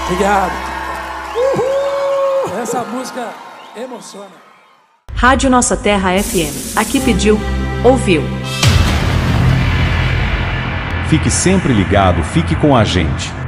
Obrigado. Uhul. Essa música emociona. Rádio Nossa Terra FM. Aqui pediu, ouviu. Fique sempre ligado, fique com a gente.